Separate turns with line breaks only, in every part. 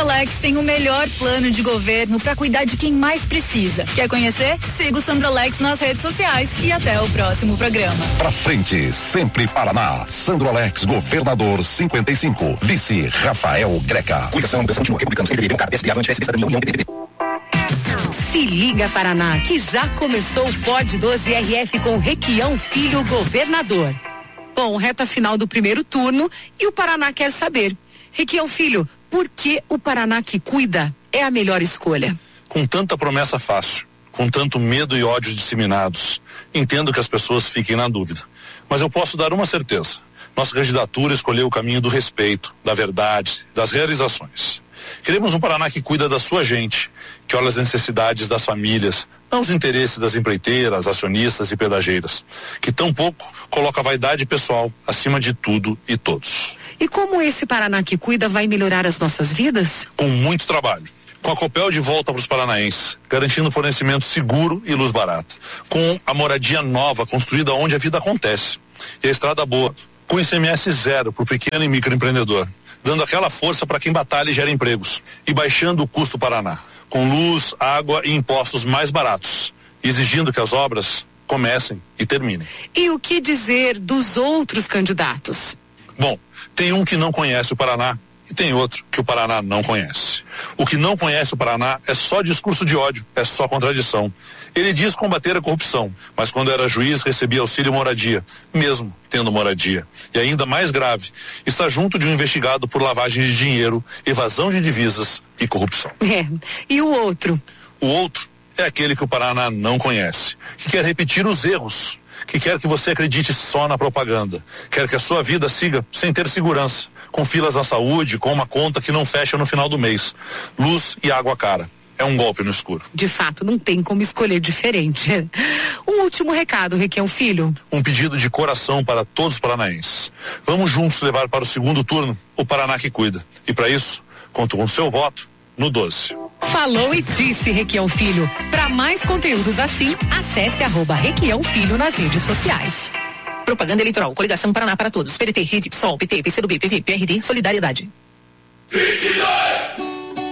Sandrolex tem o melhor plano de governo para cuidar de quem mais precisa. Quer conhecer? Siga o Sandrolex nas redes sociais e até o próximo programa.
Pra frente, sempre Paraná. Sandrolex, governador 55. Vice Rafael Greca.
Cuidação, continua republicano, CDB, cara, PSD, Avante, PSB, União, PDB.
Se liga, Paraná, que já começou o Pod 12 RF com Requião Filho, governador. Bom, reta final do primeiro turno e o Paraná quer saber. Requião Filho, por que o Paraná que cuida é a melhor escolha?
Com tanta promessa fácil, com tanto medo e ódio disseminados, entendo que as pessoas fiquem na dúvida. Mas eu posso dar uma certeza. Nossa candidatura escolheu o caminho do respeito, da verdade, das realizações. Queremos um Paraná que cuida da sua gente, que olha as necessidades das famílias, não os interesses das empreiteiras, acionistas e pedageiras, que tampouco coloca a vaidade pessoal acima de tudo e todos.
E como esse Paraná que cuida vai melhorar as nossas vidas?
Com muito trabalho. Com a Copel de volta para os paranaenses, garantindo fornecimento seguro e luz barata. Com a moradia nova construída onde a vida acontece. E a estrada boa, com ICMS zero para o pequeno e microempreendedor, dando aquela força para quem batalha e gera empregos. E baixando o custo Paraná, com luz, água e impostos mais baratos, exigindo que as obras comecem e terminem.
E o que dizer dos outros candidatos?
Bom, tem um que não conhece o Paraná e tem outro que o Paraná não conhece. O que não conhece o Paraná é só discurso de ódio, é só contradição. Ele diz combater a corrupção, mas quando era juiz recebia auxílio moradia, mesmo tendo moradia. E ainda mais grave, está junto de um investigado por lavagem de dinheiro, evasão de divisas e corrupção.
E o outro?
O outro é aquele que o Paraná não conhece, que quer repetir os erros, que quer que você acredite só na propaganda, quer que a sua vida siga sem ter segurança, com filas na saúde, com uma conta que não fecha no final do mês, luz e água cara. É um golpe no escuro.
De fato, não tem como escolher diferente. Um último recado, Requião Filho.
Um pedido de coração para todos os paranaenses. Vamos juntos levar para o segundo turno o Paraná que cuida. E para isso, conto com seu voto no 12.
Falou e disse, Requião Filho. Para mais conteúdos assim, acesse @Requião Filho nas redes sociais.
Propaganda eleitoral, coligação Paraná para todos. PDT, Rede, PSOL, PT, PCdoB, PV, PRD, Solidariedade.
22!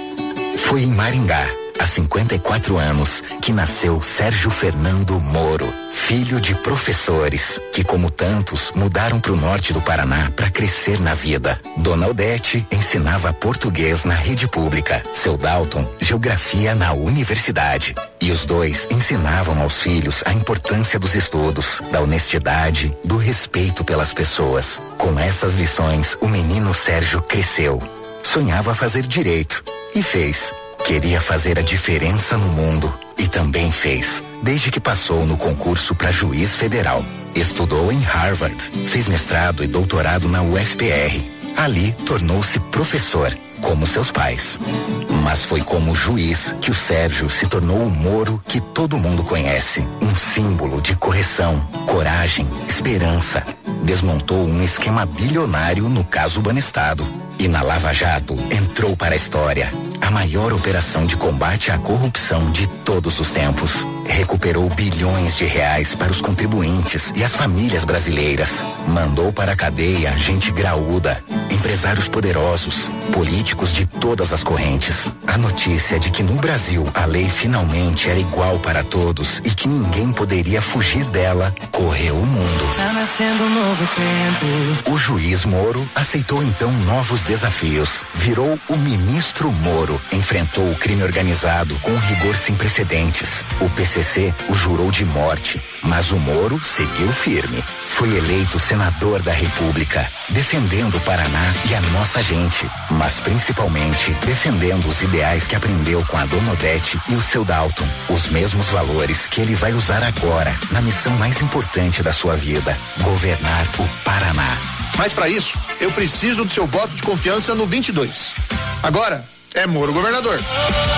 Foi em Maringá, há 54 anos, que nasceu Sérgio Fernando Moro, filho de professores, que como tantos mudaram para o norte do Paraná para crescer na vida. Dona Odete ensinava português na rede pública, seu Dalton geografia na universidade. E os dois ensinavam aos filhos a importância dos estudos, da honestidade, do respeito pelas pessoas. Com essas lições, o menino Sérgio cresceu. Sonhava fazer direito e fez. Queria fazer a diferença no mundo e também fez, desde que passou no concurso para juiz federal. Estudou em Harvard, fez mestrado e doutorado na UFPR. Ali tornou-se professor, como seus pais. Mas foi como juiz que o Sérgio se tornou o Moro que todo mundo conhece. Um símbolo de correção, coragem, esperança. Desmontou um esquema bilionário no caso Banestado. E na Lava Jato entrou para a história. A maior operação de combate à corrupção de todos os tempos. Recuperou bilhões de reais para os contribuintes e as famílias brasileiras. Mandou para a cadeia gente graúda, empresários poderosos, políticos de todas as correntes. A notícia de que no Brasil a lei finalmente era igual para todos e que ninguém poderia fugir dela, correu o mundo.
Tá nascendo um novo tempo.
O juiz Moro aceitou então novos desafios. Virou o ministro Moro. Enfrentou o crime organizado com um rigor sem precedentes. O PCC o jurou de morte, mas o Moro seguiu firme. Foi eleito senador da República, defendendo o Paraná e a nossa gente, mas principalmente defendendo os ideais que aprendeu com a Dona Odete e o seu Dalton. Os mesmos valores que ele vai usar agora na missão mais importante da sua vida: governar o Paraná.
Mas para isso, eu preciso do seu voto de confiança no 22. Agora é Moro governador. 22.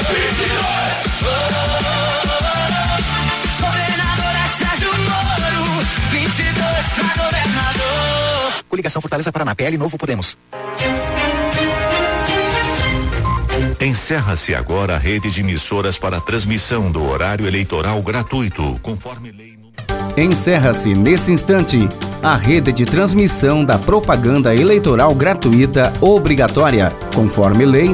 Governador é Sérgio Moro. 22 pra governador.
Coligação Fortaleza Paraná, PL Novo Podemos.
Encerra-se agora a rede de emissoras para transmissão do horário eleitoral gratuito, conforme lei. Encerra-se nesse instante a rede de transmissão da propaganda eleitoral gratuita obrigatória, conforme Lei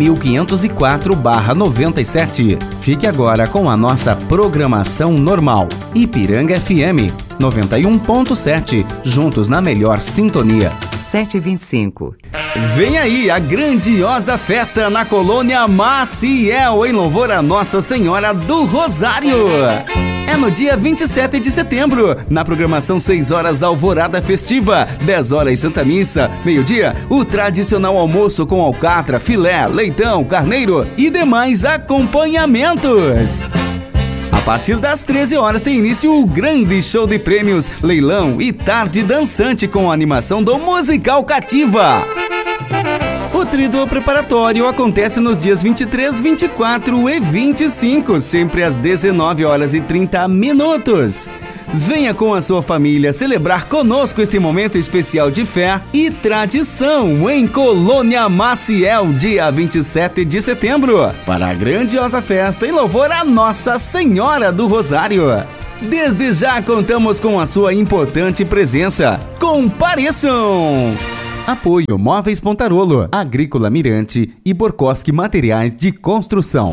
9.504/97. Fique agora com a nossa programação normal. Ipiranga FM 91.7, juntos na melhor sintonia.
7h25.
Vem aí a grandiosa festa na Colônia Maciel, em louvor a Nossa Senhora do Rosário. É no dia 27 de setembro, na programação 6 horas alvorada festiva, 10 horas Santa Missa, meio-dia, o tradicional almoço com alcatra, filé, leitão, carneiro e demais acompanhamentos. A partir das 13 horas tem início o grande show de prêmios, leilão e tarde dançante com a animação do Musical Cativa. O tríduo preparatório acontece nos dias 23, 24 e 25, sempre às 19 horas e 30 minutos. Venha com a sua família celebrar conosco este momento especial de fé e tradição em Colônia Maciel, dia 27 de setembro, para a grandiosa festa em louvor a Nossa Senhora do Rosário. Desde já contamos com a sua importante presença. Compareçam! Apoio Móveis Pontarolo, Agrícola Mirante e Borkoski Materiais de Construção.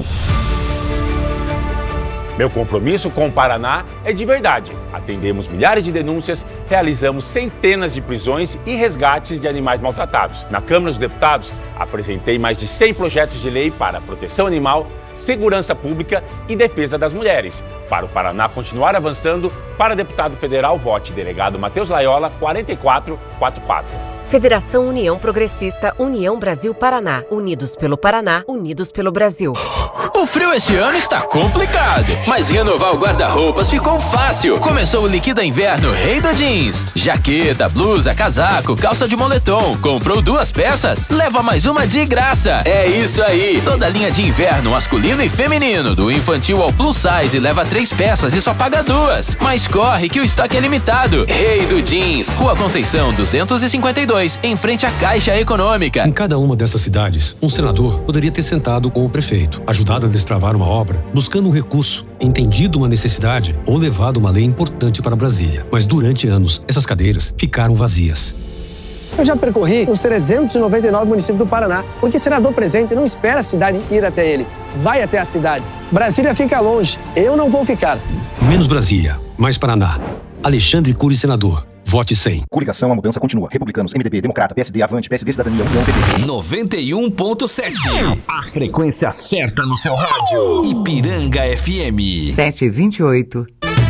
Meu compromisso com o Paraná é de verdade. Atendemos milhares de denúncias, realizamos centenas de prisões e resgates de animais maltratados. Na Câmara dos Deputados, apresentei mais de 100 projetos de lei para proteção animal, segurança pública e defesa das mulheres. Para o Paraná continuar avançando, para deputado federal, vote delegado Matheus Laiola, 4444.
Federação União Progressista, União Brasil Paraná. Unidos pelo Paraná, unidos pelo Brasil.
O frio este ano está complicado, mas renovar o guarda-roupas ficou fácil. Começou o Liquida Inverno Rei do Jeans. Jaqueta, blusa, casaco, calça de moletom. Comprou 2 peças, leva mais uma de graça. É isso aí. Toda linha de inverno masculino e feminino, do infantil ao plus size, leva 3 peças e só paga 2. Mas corre que o estoque é limitado. Rei do Jeans, Rua Conceição 252, em frente à Caixa Econômica.
Em cada uma dessas cidades, um senador poderia ter sentado com o prefeito, ajudado a destravar uma obra, buscando um recurso, entendido uma necessidade ou levado uma lei importante para Brasília. Mas durante anos, essas cadeiras ficaram vazias.
Eu já percorri os 399 municípios do Paraná, porque senador presente não espera a cidade ir até ele, vai até a cidade. Brasília fica longe, eu não vou ficar.
Menos Brasília, mais Paraná. Alexandre Cury, senador. Vote 100.
Coligação, a mudança continua. Republicanos, MDB, Democrata, PSD, Avante, PSD, Cidadania, União, PT.
91.7. A frequência certa no seu rádio. Ipiranga FM.
7h28.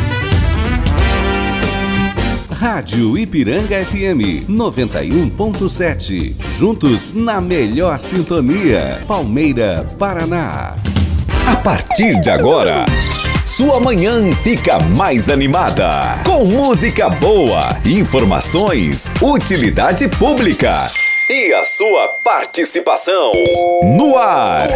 Rádio Ipiranga FM 91.7. Juntos na melhor sintonia. Palmeira, Paraná.
A partir de agora, sua manhã fica mais animada. Com música boa, informações, utilidade pública e a sua participação. No ar.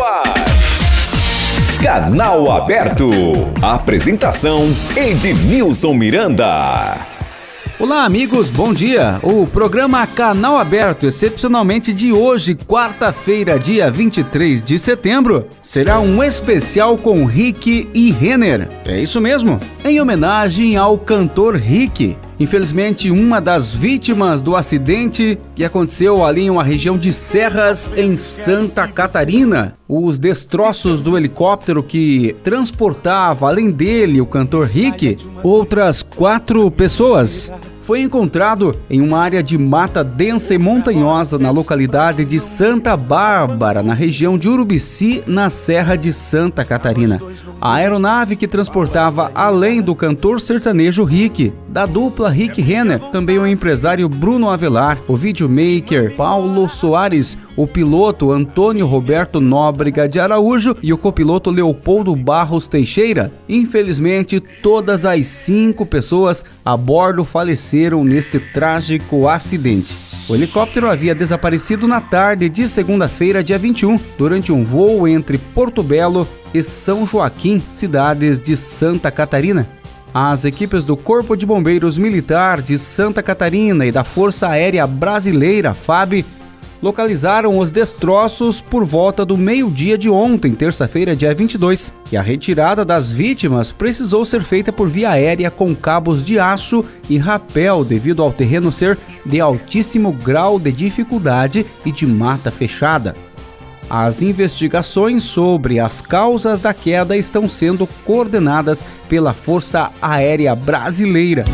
Canal Aberto. Apresentação Ednilson Miranda.
Olá amigos, bom dia! O programa Canal Aberto, excepcionalmente de hoje, quarta-feira, dia 23 de setembro, será um especial com Rick e Renner. É isso mesmo, em homenagem ao cantor Rick. Infelizmente, uma das vítimas do acidente que aconteceu ali em uma região de Serras, em Santa Catarina. Os destroços do helicóptero que transportava, além dele, o cantor Rick, outras 4 pessoas. Foi encontrado em uma área de mata densa e montanhosa na localidade de Santa Bárbara, na região de Urubici, na Serra de Santa Catarina. A aeronave que transportava, além do cantor sertanejo Rick, da dupla Rick Renner, também o empresário Bruno Avelar, o videomaker Paulo Soares, o piloto Antônio Roberto Nóbrega de Araújo e o copiloto Leopoldo Barros Teixeira. Infelizmente, todas as 5 pessoas a bordo faleceram neste trágico acidente. O helicóptero havia desaparecido na tarde de segunda-feira, dia 21, durante um voo entre Porto Belo e São Joaquim, cidades de Santa Catarina. As equipes do Corpo de Bombeiros Militar de Santa Catarina e da Força Aérea Brasileira, FAB, localizaram os destroços por volta do meio-dia de ontem, terça-feira, dia 22, e a retirada das vítimas precisou ser feita por via aérea com cabos de aço e rapel devido ao terreno ser de altíssimo grau de dificuldade e de mata fechada. As investigações sobre as causas da queda estão sendo coordenadas pela Força Aérea Brasileira.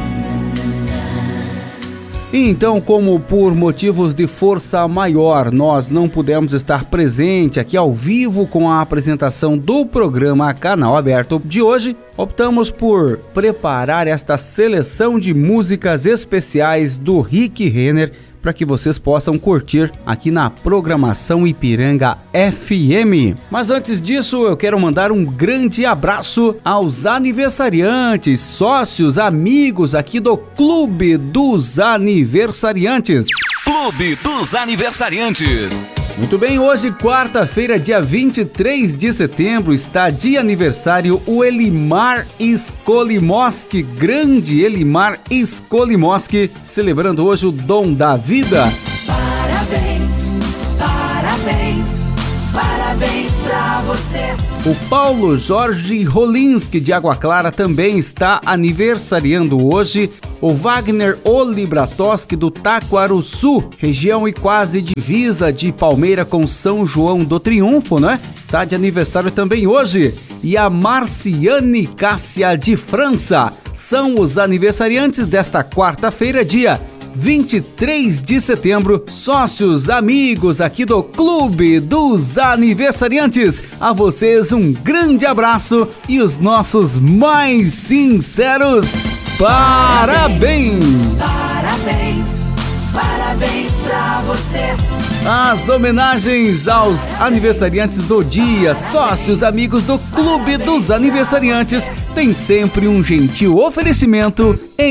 Então, como por motivos de força maior nós não pudemos estar presente aqui ao vivo com a apresentação do programa Canal Aberto de hoje, optamos por preparar esta seleção de músicas especiais do Rick Renner para que vocês possam curtir aqui na programação Ipiranga FM. Mas antes disso, eu quero mandar um grande abraço aos aniversariantes, sócios, amigos aqui do Clube dos Aniversariantes.
Clube dos Aniversariantes.
Muito bem, hoje, quarta-feira, dia 23 de setembro, está de aniversário o Elimar Skolimoski, grande Elimar Skolimoski, celebrando hoje o dom da vida.
Parabéns, parabéns, parabéns pra você.
O Paulo Jorge Rolinski, de Água Clara, também está aniversariando hoje. O Wagner Olibratoski, do Taquaruçu, região e quase divisa de Palmeira com São João do Triunfo, né? Está de aniversário também hoje. E a Marciane Cássia, de França. São os aniversariantes desta quarta-feira, dia 23 de setembro, sócios, amigos aqui do Clube dos Aniversariantes. A vocês um grande abraço e os nossos mais sinceros parabéns!
Parabéns, parabéns pra você.
As homenagens aos aniversariantes do dia, sócios, amigos do Clube dos Aniversariantes, tem sempre um gentil oferecimento em